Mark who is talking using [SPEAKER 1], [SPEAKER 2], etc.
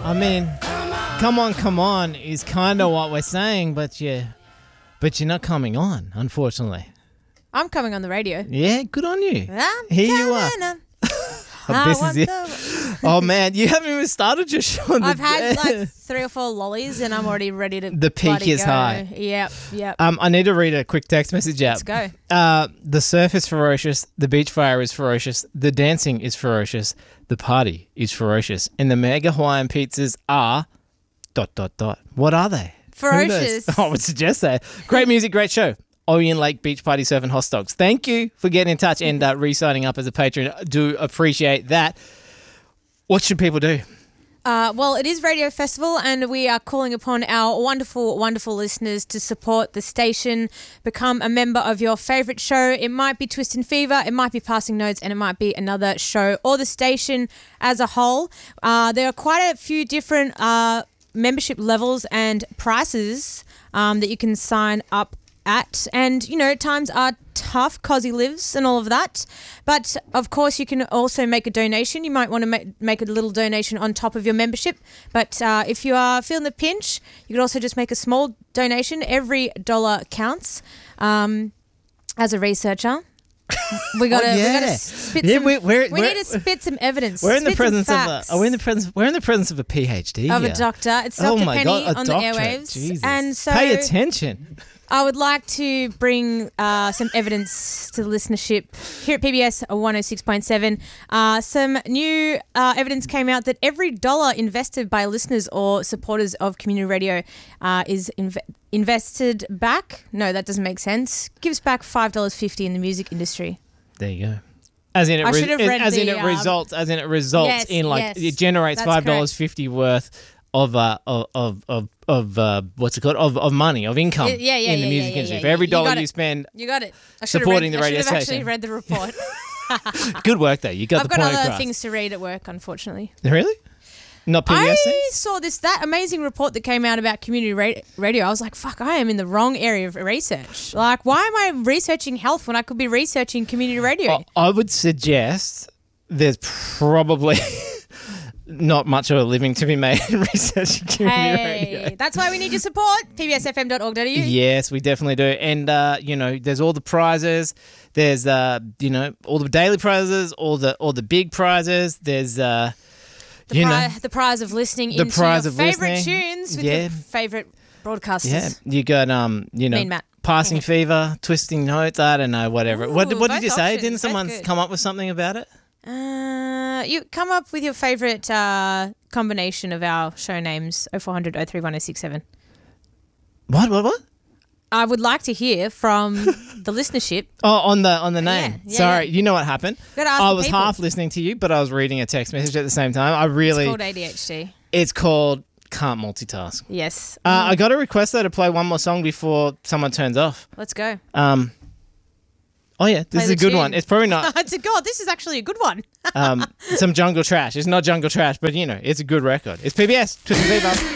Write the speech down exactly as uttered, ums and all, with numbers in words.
[SPEAKER 1] I mean, come on, come on is kind of what we're saying, but you, but you're not coming on, unfortunately.
[SPEAKER 2] I'm coming on the radio.
[SPEAKER 1] Yeah, good on you.
[SPEAKER 2] I'm
[SPEAKER 1] Here you are.
[SPEAKER 2] on.
[SPEAKER 1] Oh, this
[SPEAKER 2] I
[SPEAKER 1] is it.
[SPEAKER 2] want the-
[SPEAKER 1] Oh man, you haven't even started your show. on the
[SPEAKER 2] I've had
[SPEAKER 1] day.
[SPEAKER 2] like three or four lollies and I'm already ready to.
[SPEAKER 1] The peak
[SPEAKER 2] bloody
[SPEAKER 1] is
[SPEAKER 2] go.
[SPEAKER 1] high.
[SPEAKER 2] Yep, yep.
[SPEAKER 1] Um, I need to read a quick text message out.
[SPEAKER 2] Let's go.
[SPEAKER 1] Uh, the surf is ferocious. The beach fire is ferocious. The dancing is ferocious. The party is ferocious. And the mega Hawaiian pizzas are dot dot dot. What are they? Who knows?
[SPEAKER 2] Ferocious.
[SPEAKER 1] I would suggest that. Great music, great show. Orient Lake Beach Party Surf and Hot Dogs. Thank you for getting in touch and uh, re-signing up as a patron. Do appreciate that. What should people do?
[SPEAKER 2] Uh, well, it is Radio Festival and we are calling upon our wonderful, wonderful listeners to support the station, become a member of your favourite show. It might be Twist and Fever, it might be Passing Notes, and it might be another show or the station as a whole. Uh, there are quite a few different uh, membership levels and prices um, that you can sign up at, and you know times are tough, Cozzy lives and all of that, but of course you can also make a donation. You might want to make, make a little donation on top of your membership, but uh, if you are feeling the pinch, you could also just make a small donation. Every dollar counts. Um, as a researcher, we gotta,
[SPEAKER 1] Oh, yeah.
[SPEAKER 2] we gotta spit
[SPEAKER 1] Yeah,
[SPEAKER 2] some,
[SPEAKER 1] we- we're-
[SPEAKER 2] we
[SPEAKER 1] we're-
[SPEAKER 2] need to spit some evidence.
[SPEAKER 1] We're in the
[SPEAKER 2] spit some
[SPEAKER 1] presence of a.
[SPEAKER 2] facts.
[SPEAKER 1] Are we in the presence? We're in the presence of a PhD
[SPEAKER 2] of
[SPEAKER 1] here.
[SPEAKER 2] a doctor. It's
[SPEAKER 1] Oh
[SPEAKER 2] Doctor
[SPEAKER 1] my
[SPEAKER 2] Penny
[SPEAKER 1] God, a
[SPEAKER 2] on
[SPEAKER 1] doctorate.
[SPEAKER 2] the airwaves.
[SPEAKER 1] Jesus.
[SPEAKER 2] And so
[SPEAKER 1] Pay attention.
[SPEAKER 2] I would like to bring uh, some evidence to the listenership here at P B S one oh six point seven. Uh, some new uh, evidence came out that every dollar invested by listeners or supporters of community radio uh, is inv- invested back. No, that doesn't make sense. Gives back five dollars fifty in the music industry.
[SPEAKER 1] There you go. As in it,
[SPEAKER 2] I
[SPEAKER 1] re-
[SPEAKER 2] should have read
[SPEAKER 1] as in
[SPEAKER 2] the,
[SPEAKER 1] it
[SPEAKER 2] um,
[SPEAKER 1] results. As in it results
[SPEAKER 2] yes,
[SPEAKER 1] in like
[SPEAKER 2] yes,
[SPEAKER 1] it generates
[SPEAKER 2] that's
[SPEAKER 1] five dollars fifty worth of uh of of of, of uh what's it called of, of money of income
[SPEAKER 2] Yeah, yeah, yeah,
[SPEAKER 1] in the
[SPEAKER 2] yeah,
[SPEAKER 1] music
[SPEAKER 2] yeah,
[SPEAKER 1] industry.
[SPEAKER 2] yeah,
[SPEAKER 1] For every
[SPEAKER 2] you
[SPEAKER 1] dollar
[SPEAKER 2] got
[SPEAKER 1] you
[SPEAKER 2] it.
[SPEAKER 1] spend,
[SPEAKER 2] You got it. I should
[SPEAKER 1] Supporting
[SPEAKER 2] have
[SPEAKER 1] the
[SPEAKER 2] read,
[SPEAKER 1] radio
[SPEAKER 2] I should have actually
[SPEAKER 1] station.
[SPEAKER 2] read the report.
[SPEAKER 1] good work though. You got
[SPEAKER 2] I've
[SPEAKER 1] the
[SPEAKER 2] got
[SPEAKER 1] point
[SPEAKER 2] other
[SPEAKER 1] across.
[SPEAKER 2] things to read at work, unfortunately.
[SPEAKER 1] Really? Not P B S
[SPEAKER 2] I
[SPEAKER 1] things?
[SPEAKER 2] saw this that amazing report that came out about community ra- radio. I was like, fuck, I am in the wrong area of research. Like, why am I researching health when I could be researching community radio?
[SPEAKER 1] I I would suggest there's probably not much of a living to be made in researching community
[SPEAKER 2] Hey,
[SPEAKER 1] radio.
[SPEAKER 2] that's why we need your support. p b s f m dot org dot a u.
[SPEAKER 1] Yes, we definitely do. And, uh, you know, there's all the prizes. There's, uh, you know, all the daily prizes, all the all the big prizes. There's, uh,
[SPEAKER 2] The,
[SPEAKER 1] you
[SPEAKER 2] pri-
[SPEAKER 1] know,
[SPEAKER 2] the prize of listening
[SPEAKER 1] the
[SPEAKER 2] into
[SPEAKER 1] prize
[SPEAKER 2] your
[SPEAKER 1] of
[SPEAKER 2] favourite
[SPEAKER 1] listening.
[SPEAKER 2] tunes with
[SPEAKER 1] Yeah.
[SPEAKER 2] your favourite broadcasters.
[SPEAKER 1] yeah, you got, um, you know,
[SPEAKER 2] Mean Matt.
[SPEAKER 1] Passing Fever, Twisting Notes, I don't know, whatever. what
[SPEAKER 2] Ooh,
[SPEAKER 1] what did
[SPEAKER 2] both
[SPEAKER 1] you say?
[SPEAKER 2] options,
[SPEAKER 1] Didn't
[SPEAKER 2] both
[SPEAKER 1] someone
[SPEAKER 2] good.
[SPEAKER 1] come up with something about it?
[SPEAKER 2] Uh, you come up with your favourite uh, combination of our show names, oh four hundred, oh three one, oh six seven.
[SPEAKER 1] What, what, what?
[SPEAKER 2] I would like to hear from the listenership.
[SPEAKER 1] Oh, on the on the name.
[SPEAKER 2] Yeah, yeah,
[SPEAKER 1] Sorry,
[SPEAKER 2] yeah.
[SPEAKER 1] you know what happened?
[SPEAKER 2] Gotta ask
[SPEAKER 1] I
[SPEAKER 2] the
[SPEAKER 1] was
[SPEAKER 2] people.
[SPEAKER 1] half listening to you, but I was reading a text message at the same time. I really,
[SPEAKER 2] It's called A D H D.
[SPEAKER 1] it's called can't multitask.
[SPEAKER 2] Yes.
[SPEAKER 1] Uh, I got a request though to play one more song before someone turns off.
[SPEAKER 2] Let's go.
[SPEAKER 1] Um, oh yeah, this
[SPEAKER 2] Play
[SPEAKER 1] is a
[SPEAKER 2] the
[SPEAKER 1] good
[SPEAKER 2] tune.
[SPEAKER 1] one. It's probably not
[SPEAKER 2] It's a God, this is actually a good one.
[SPEAKER 1] um, some jungle trash. It's not jungle trash, but you know, it's a good record. It's P B S. Twist and Fever.